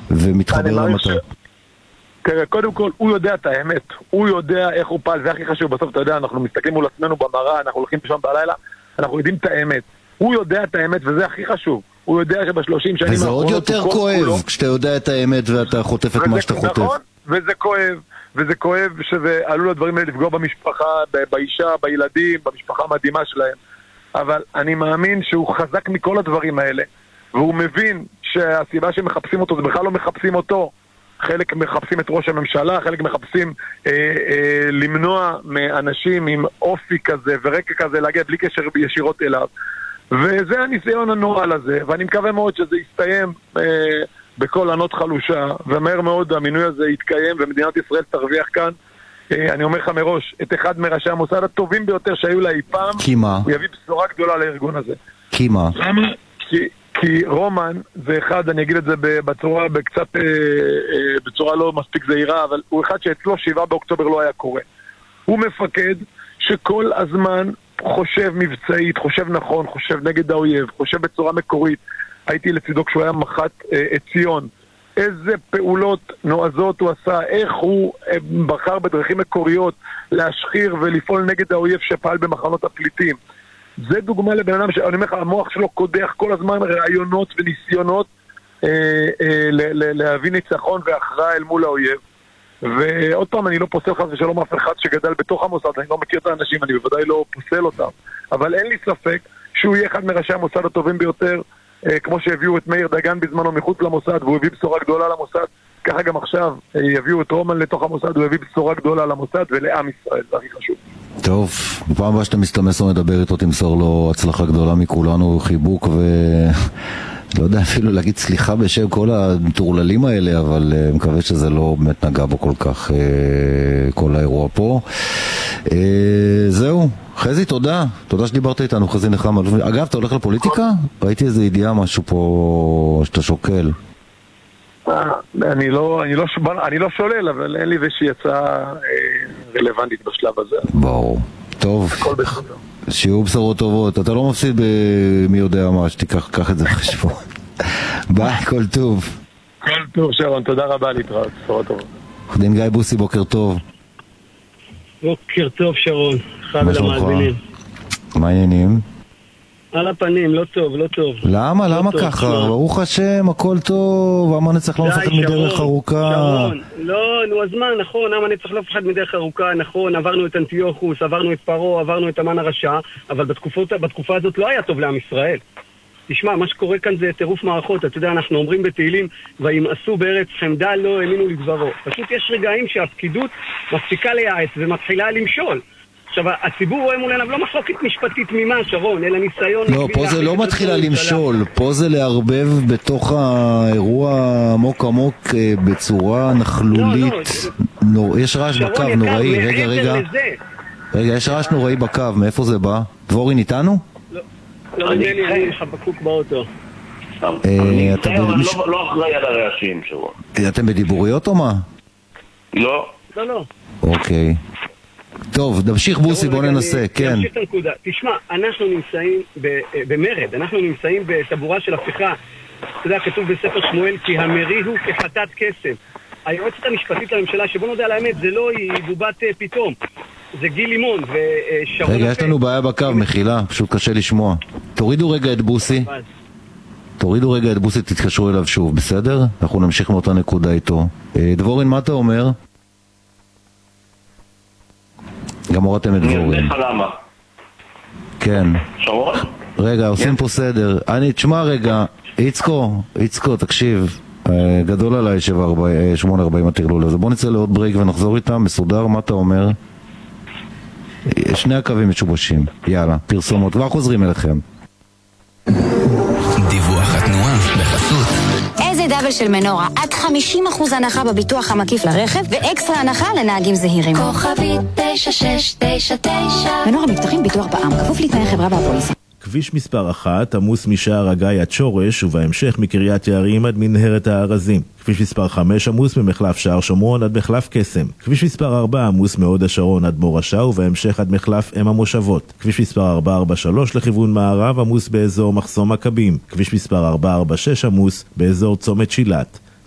ומתחבר למטרה. תראה, קודם כל, הוא יודע את האמת, הוא יודע איך הוא פעל, זה הכי חשוב. בסוף, אתה יודע, אנחנו מסתכלים מול עצמנו במראה, אנחנו הולכים פשוט בלילה, אנחנו יודעים את האמת. הוא יודע את האמת, וזה הכי חשוב. הוא יודע שב-30 שנים וזה עוד יותר כואב, כשאתה יודע את האמת ואתה חוטף את מה שאתה חוטף. נכון, וזה כואב שזה עלול הדברים האלה לפגוע במשפחה, באישה, בילדים, במשפחה המדהימה שלהם. אבל אני מאמין שהוא חזק מכל הדברים האלה, והוא מבין שהסיבה שמחפשים אותו, זה בכלל לא מחפשים אותו. חלק מחפשים את ראש הממשלה, חלק מחפשים למנוע מאנשים עם אופי כזה ורקע כזה להגיע בלי קשר ישירות אליו. וזה הניסיון הנורא הזה, ואני מקווה מאוד שזה יסתיים בכל ענות חלושה, ומהר מאוד המינוי הזה יתקיים ומדינת ישראל תרוויח כאן. אני אומר לך מראש, את אחד מראשי המוסד הטובים ביותר שהיו לה אי פעם, הוא יביא בשורה גדולה לארגון הזה. כי מה? כי רומן זה אחד, אני אגיד את זה בצורה לא מספיק זהירה, אבל הוא אחד שאצלו 7 באוקטובר לא היה קורה. הוא מפקד שכל הזמן חושב מבצעית, חושב נכון, חושב נגד האויב, חושב בצורה מקורית. הייתי לצידו כשהוא היה מח"ט ציון. איזה פעולות נועזות הוא עשה, איך הוא בחר בדרכים מקוריות להשחיר ולפעול נגד האויב שפעל במחנות הפליטים. זה דוגמה לבן אדם שאני אומר לך, המוח שלו קודח כל הזמן רעיונות וניסיונות להביא ניצחון והכרעה אל מול האויב. ועוד פעם, אני לא פוסל חס ושלום אף אחד שגדל בתוך המוסד, אני לא מכיר את האנשים, אני בוודאי לא פוסל אותם, אבל אין לי ספק שהוא יהיה אחד מראשי המוסד הטובים ביותר, כמו שהביאו את מאיר דגן בזמנו מחוץ למוסד, והוא הביא בשורה גדולה למוסד, ככה גם עכשיו יביאו את רומן לתוך המוסד, הוא הביא בשורה גדולה למוסד ולעם ישראל, זה הכי חשוב. טוב, בפעם הבאה שאתה מסתמס או מדבר איתו, תמסור לו הצלחה גדולה מכולנו, חיבוק לא יודע אפילו להגיד סליחה בשם כל המטורללים האלה, אבל מקווה שזה לא באמת נגע בו כל כך כל האירוע פה. זהו, חזי, תודה שדיברת איתנו, חזי נחמה. אגב, אתה הולך לפוליטיקה? ראיתי איזה ידיעה משהו פה שאתה שוקל. אני לא שולל, אבל אין לי איזושהי הצעה רלוונטית בשלב הזה. ברור. טוב. הכל בסדר. שיהיו בשורות טובות. אתה לא מפסיד במי יודע מה, שתיקח את זה בחשבון. ביי, כל טוב. כל טוב, שרון, תודה רבה, להתראות. בשורות טובות. דין גיא בוסי, בוקר טוב. בוקר טוב, שרון. חבל המאזינים. מה העניינים? על הפנים, לא טוב. למה? למה ככה? ברוך השם, הכל טוב, אמה נצטרך לא מפחד מדרך ארוכה. שרון, לא, נו אז מה, נכון, אמה נצטרך לא מפחד מדרך ארוכה, נכון, עברנו את אנטיוכוס, עברנו את פרעה, עברנו את המן הרשע, אבל בתקופה הזאת לא היה טוב לעם ישראל. תשמע, מה שקורה כאן זה טירוף מערכות, אתה יודע, אנחנו אומרים בתהילים, וימאסו בארץ חמדה לא האמינו לדברו. פשוט יש רגעים שהפקידות מפסיקה לייעץ ומתחילה למשול. עכשיו, הציבור רואה מולנו לא מחלוקת משפטית ממה, שרון, אלא ניסיון... לא, פה זה לא מתחילה למשול, פה זה לערבב בתוך האירוע עמוק בצורה נכלולית. יש רעש בקו נוראי, רגע, יש רעש נוראי בקו, מאיפה זה בא? דבורין איתנו? לא, אני חבקוק באוטו. אני לא אחראי על הרעשים, שרון. אתם בדיבוריות או מה? לא. לא. אוקיי. טוב, נמשיך בוסי, בוא ננסה, כן. נמשיך את הנקודה. תשמע, אנחנו נמצאים במרד, אנחנו נמצאים בטבורה של הפיכה. אתה יודע, כתוב בספר שמואל, כי המרי הוא כחטאת כסף. היועצת המשפטית לממשלה, שבוא נודע על האמת, זה לא היא בובת פתאום. זה גיל לימון ושרון... רגע, יש לנו בעיה בקו, מחילה, פשוט קשה לשמוע. תורידו רגע את בוסי. תתקשרו אליו שוב, בסדר? אנחנו נמשיך מאותה נקודה איתו. דבורין, מה אתה אומר? גם הורדתם את דבורין. אני יודע למה. כן. שרון? רגע, עושים פה סדר. תשמע רגע, יצקו, תקשיב. גדול עליי 8:40 התרלול הזה. בוא נצא לעוד ברייק ונחזור איתם. מסודר, מה אתה אומר? שני הקווים משובשים. יאללה, פרסומות. כבר חוזרים אליכם. דיווח התנועה בחסות איזה דאבל של מנורה, עד 50% הנחה בביטוח המקיף לרכב ואקסטרה הנחה לנהגים זהירים. כוכבית 9699 מנורה מבטחים ביטוח בע"מ, כפוף לתנאי חברה והפוליסה. כביש מספר 1 עמוס משער הגיא עד שורש ובהמשך מקריית יערים עד מנהרת הארזים. כביש מספר 5 עמוס ממחלף שער שומרון עד מחלף קסם. כביש מספר 4 עמוס מהוד השרון עד מורשה ובהמשך עד מחלף אם המושבות. כביש מספר 443 לכיוון מערב עמוס באזור מחסום מכבים. כביש מספר 446 עמוס באזור צומת שילת.